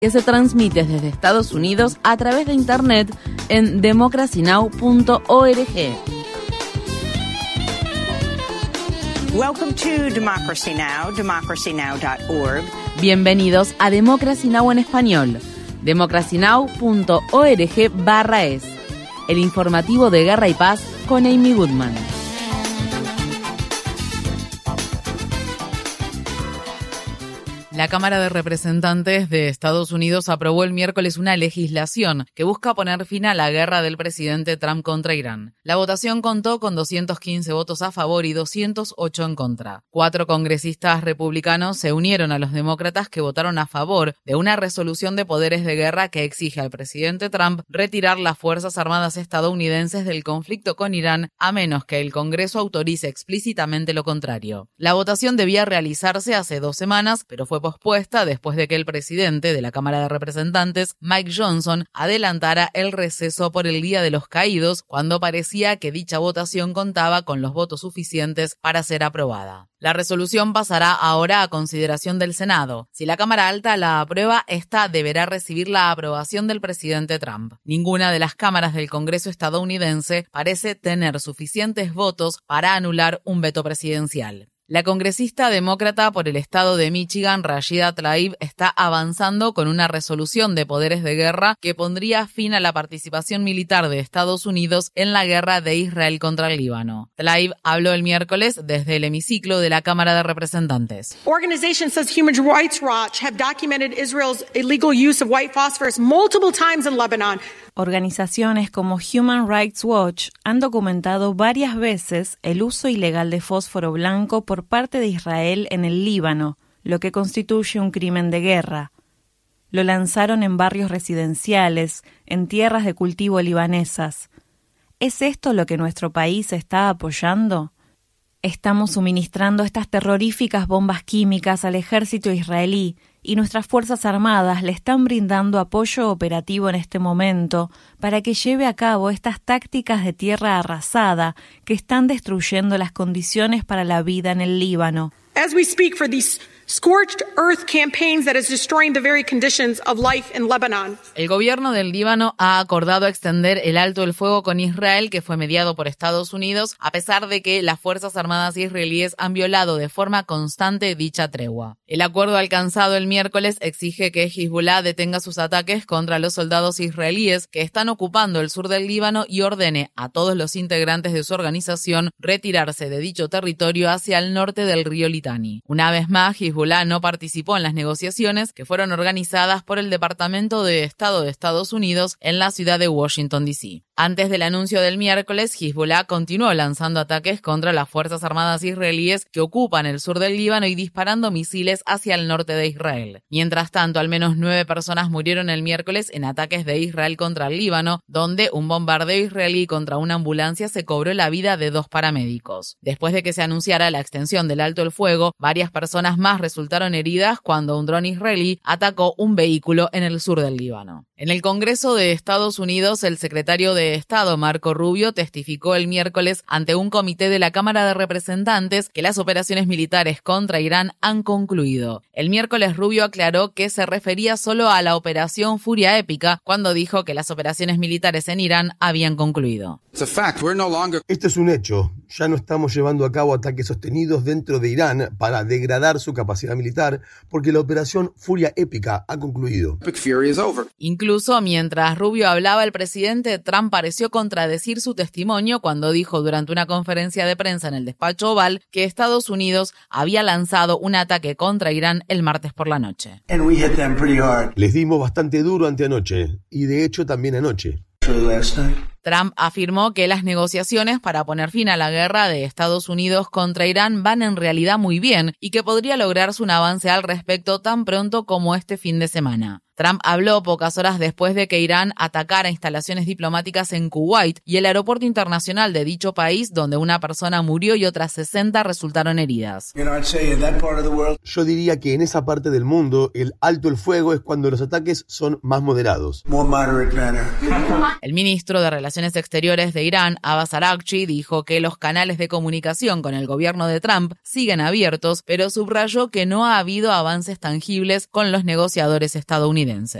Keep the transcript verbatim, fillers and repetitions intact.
que se transmite desde Estados Unidos a través de internet en democracy now punto org. Welcome to Democracy Now!, democracy now dot org. Bienvenidos a Democracy Now! En español, democracy now punto org barra es, el informativo de Guerra y Paz con Amy Goodman. La Cámara de Representantes de Estados Unidos aprobó el miércoles una legislación que busca poner fin a la guerra del presidente Trump contra Irán. La votación contó con doscientos quince votos a favor y doscientos ocho en contra. Cuatro congresistas republicanos se unieron a los demócratas que votaron a favor de una resolución de poderes de guerra que exige al presidente Trump retirar las Fuerzas Armadas estadounidenses del conflicto con Irán a menos que el Congreso autorice explícitamente lo contrario. La votación debía realizarse hace dos semanas, pero fue pospuesta después de que el presidente de la Cámara de Representantes, Mike Johnson, adelantara el receso por el Día de los Caídos, cuando parecía que dicha votación contaba con los votos suficientes para ser aprobada. La resolución pasará ahora a consideración del Senado. Si la Cámara Alta la aprueba, esta deberá recibir la aprobación del presidente Trump. Ninguna de las cámaras del Congreso estadounidense parece tener suficientes votos para anular un veto presidencial. La congresista demócrata por el estado de Michigan, Rashida Tlaib, está avanzando con una resolución de poderes de guerra que pondría fin a la participación militar de Estados Unidos en la guerra de Israel contra el Líbano. Tlaib habló el miércoles desde el hemiciclo de la Cámara de Representantes. Organizations such as Human Rights Watch have documented Israel's illegal use of white phosphorus multiple times in Lebanon. Organizaciones como Human Rights Watch han documentado varias veces el uso ilegal de fósforo blanco por parte de Israel en el Líbano, lo que constituye un crimen de guerra. Lo lanzaron en barrios residenciales, en tierras de cultivo libanesas. ¿Es esto lo que nuestro país está apoyando? Estamos suministrando estas terroríficas bombas químicas al ejército israelí y nuestras Fuerzas Armadas le están brindando apoyo operativo en este momento para que lleve a cabo estas tácticas de tierra arrasada que están destruyendo las condiciones para la vida en el Líbano. As we speak for these scorched earth campaigns that is destroying the very conditions of life in Lebanon. El gobierno del Líbano ha acordado extender el alto el fuego con Israel, que fue mediado por Estados Unidos, a pesar de que las Fuerzas Armadas israelíes han violado de forma constante dicha tregua. El acuerdo alcanzado el miércoles exige que Hezbollah detenga sus ataques contra los soldados israelíes que están ocupando el sur del Líbano y ordene a todos los integrantes de su organización retirarse de dicho territorio hacia el norte del río Litani. Una vez más, Hezbollah no participó en las negociaciones que fueron organizadas por el Departamento de Estado de Estados Unidos en la ciudad de Washington, D C Antes del anuncio del miércoles, Hezbollah continuó lanzando ataques contra las Fuerzas Armadas israelíes que ocupan el sur del Líbano y disparando misiles hacia el norte de Israel. Mientras tanto, al menos nueve personas murieron el miércoles en ataques de Israel contra el Líbano, donde un bombardeo israelí contra una ambulancia se cobró la vida de dos paramédicos. Después de que se anunciara la extensión del alto el fuego, varias personas más resultaron heridas cuando un dron israelí atacó un vehículo en el sur del Líbano. En el Congreso de Estados Unidos, el secretario de Estado, Marco Rubio, testificó el miércoles ante un comité de la Cámara de Representantes que las operaciones militares contra Irán han concluido. El miércoles Rubio aclaró que se refería solo a la operación Furia Épica cuando dijo que las operaciones militares en Irán habían concluido. Esto es un hecho. Ya no estamos llevando a cabo ataques sostenidos dentro de Irán para degradar su capacidad militar porque la operación Furia Épica ha concluido. Incluso mientras Rubio hablaba, el presidente Trump pareció contradecir su testimonio cuando dijo durante una conferencia de prensa en el despacho Oval que Estados Unidos había lanzado un ataque contra Irán el martes por la noche. Les dimos bastante duro anteanoche y de hecho también anoche. Trump afirmó que las negociaciones para poner fin a la guerra de Estados Unidos contra Irán van en realidad muy bien y que podría lograrse un avance al respecto tan pronto como este fin de semana. Trump habló pocas horas después de que Irán atacara instalaciones diplomáticas en Kuwait y el aeropuerto internacional de dicho país, donde una persona murió y otras sesenta resultaron heridas. Yo diría que en esa parte del mundo el alto el fuego es cuando los ataques son más moderados. El ministro de Relaciones Exteriores de Irán, Abbas Araghchi, dijo que los canales de comunicación con el gobierno de Trump siguen abiertos, pero subrayó que no ha habido avances tangibles con los negociadores estadounidenses. estadounidense.